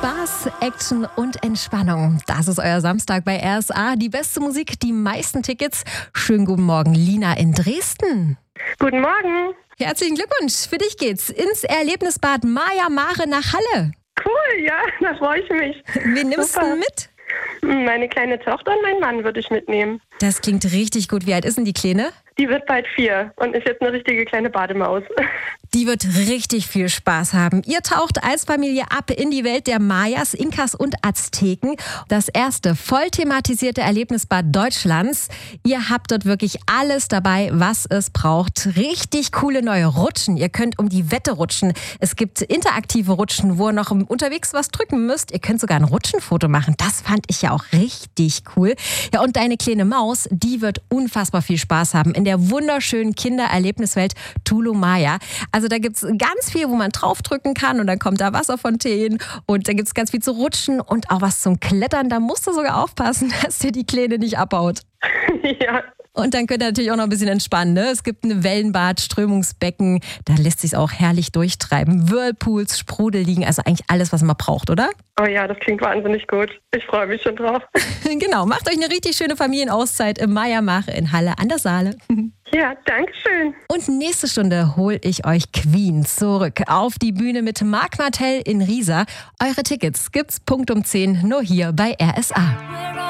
Spaß, Action und Entspannung. Das ist euer Samstag bei RSA. Die beste Musik, die meisten Tickets. Schönen guten Morgen, Lina in Dresden. Guten Morgen. Herzlichen Glückwunsch. Für dich geht's ins Erlebnisbad Maya Mare nach Halle. Cool, ja, da freue ich mich. Wen nimmst du mit? Meine kleine Tochter und meinen Mann würde ich mitnehmen. Das klingt richtig gut. Wie alt ist denn die Kleine? Die wird bald 4 und ist jetzt eine richtige kleine Bademaus. Die wird richtig viel Spaß haben. Ihr taucht als Familie ab in die Welt der Mayas, Inkas und Azteken. Das erste voll thematisierte Erlebnisbad Deutschlands. Ihr habt dort wirklich alles dabei, was es braucht. Richtig coole neue Rutschen. Ihr könnt um die Wette rutschen. Es gibt interaktive Rutschen, wo ihr noch unterwegs was drücken müsst. Ihr könnt sogar ein Rutschenfoto machen. Das fand ich ja auch richtig cool. Ja, und deine kleine Maus, die wird unfassbar viel Spaß haben in der wunderschönen Kindererlebniswelt Tulu Maya. Also da gibt es ganz viel, wo man draufdrücken kann und dann kommt da Wasserfontänen und da gibt es ganz viel zu rutschen und auch was zum Klettern. Da musst du sogar aufpassen, dass dir die Kleine nicht abhaut. Ja. Und dann könnt ihr natürlich auch noch ein bisschen entspannen. Ne? Es gibt ein Wellenbad, Strömungsbecken, da lässt sich auch herrlich durchtreiben. Whirlpools, Sprudelliegen, also eigentlich alles, was man braucht, oder? Oh ja, das klingt wahnsinnig gut. Ich freue mich schon drauf. Genau, macht euch eine richtig schöne Familienauszeit im Maya Mare in Halle an der Saale. Ja, danke schön. Und nächste Stunde hole ich euch Queen zurück auf die Bühne mit Marc Martel in Riesa. Eure Tickets gibt's Punkt um 10 nur hier bei RSA.